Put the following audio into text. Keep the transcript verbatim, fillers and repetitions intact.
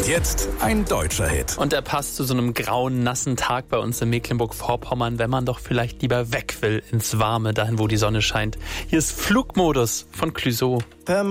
jetzt ein deutscher Hit. Und er passt zu so einem grauen, nassen Tag bei uns in Mecklenburg-Vorpommern, wenn man doch vielleicht lieber weg will ins Warme, dahin, wo die Sonne scheint. Hier ist Flugmodus von Clouseau.